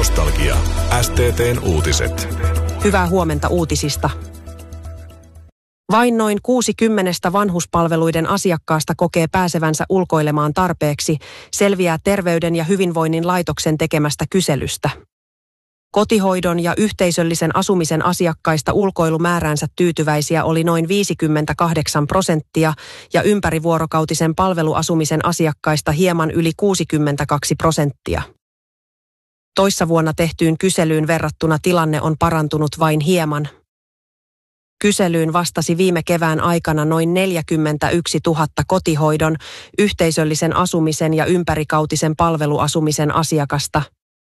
Nostalgia. STT:n uutiset. Hyvää huomenta uutisista. Vain noin 60 vanhuspalveluiden asiakkaasta kokee pääsevänsä ulkoilemaan tarpeeksi, selviää Terveyden ja hyvinvoinnin laitoksen tekemästä kyselystä. Kotihoidon ja yhteisöllisen asumisen asiakkaista ulkoilumääränsä tyytyväisiä oli noin 58% ja ympärivuorokautisen palveluasumisen asiakkaista hieman yli 62%. Toissa vuonna tehtyyn kyselyyn verrattuna tilanne on parantunut vain hieman. Kyselyyn vastasi viime kevään aikana noin 41 000 kotihoidon, yhteisöllisen asumisen ja ympärivuorokautisen palveluasumisen asiakasta.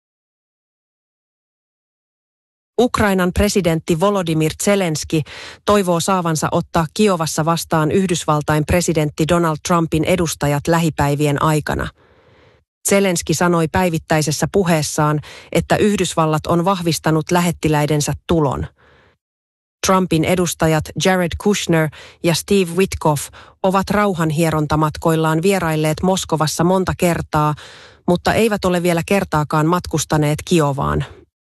Ukrainan presidentti Volodymyr Zelenski toivoo saavansa ottaa Kiovassa vastaan Yhdysvaltain presidentti Donald Trumpin edustajat lähipäivien aikana. Zelenski sanoi päivittäisessä puheessaan, että Yhdysvallat on vahvistanut lähettiläidensä tulon. Trumpin edustajat Jared Kushner ja Steve Witkoff ovat rauhanhierontamatkoillaan vierailleet Moskovassa monta kertaa, mutta eivät ole vielä kertaakaan matkustaneet Kiovaan.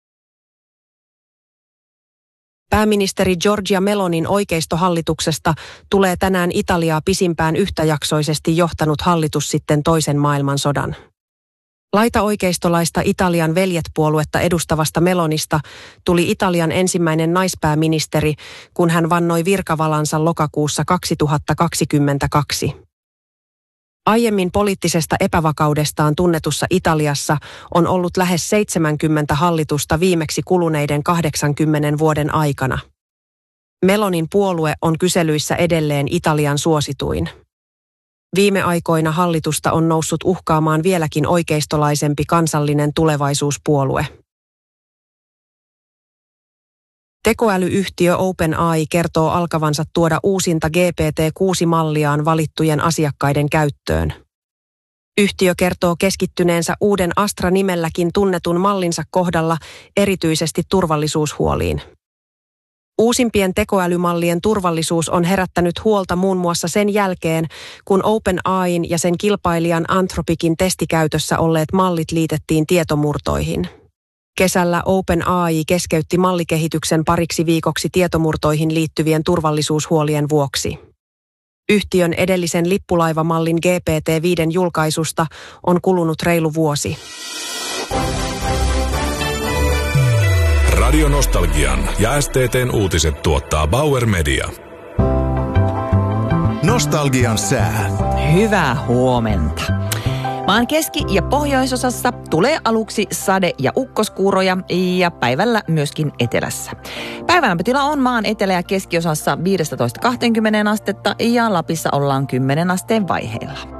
Pääministeri Giorgia Melonin oikeistohallituksesta tulee tänään Italiaa pisimpään yhtäjaksoisesti johtanut hallitus sitten toisen maailmansodan. Laitaoikeistolaista Italian veljet-puoluetta edustavasta Melonista tuli Italian ensimmäinen naispääministeri, kun hän vannoi virkavalansa lokakuussa 2022. Aiemmin poliittisesta epävakaudestaan tunnetussa Italiassa on ollut lähes 70 hallitusta viimeksi kuluneiden 80 vuoden aikana. Melonin puolue on kyselyissä edelleen Italian suosituin. Viime aikoina hallitusta on noussut uhkaamaan vieläkin oikeistolaisempi Kansallinen tulevaisuuspuolue. Tekoälyyhtiö OpenAI kertoo alkavansa tuoda uusinta GPT-6-malliaan valittujen asiakkaiden käyttöön. Yhtiö kertoo keskittyneensä uuden Astra-nimelläkin tunnetun mallinsa kohdalla erityisesti turvallisuushuoliin. Uusimpien tekoälymallien turvallisuus on herättänyt huolta muun muassa sen jälkeen, kun OpenAIn ja sen kilpailijan Anthropicin testikäytössä olleet mallit liitettiin tietomurtoihin. Kesällä OpenAI keskeytti mallikehityksen pariksi viikoksi tietomurtoihin liittyvien turvallisuushuolien vuoksi. Yhtiön edellisen lippulaivamallin GPT-5 julkaisusta on kulunut reilu vuosi. Radio Nostalgian ja STT:n uutiset tuottaa Bauer Media. Nostalgian sää. Hyvää huomenta. Maan keski- ja pohjoisosassa tulee aluksi sade- ja ukkoskuuroja ja päivällä myöskin etelässä. Päivän lämpötila on maan etelä- ja keskiosassa 15-20 astetta ja Lapissa ollaan 10 asteen vaiheilla.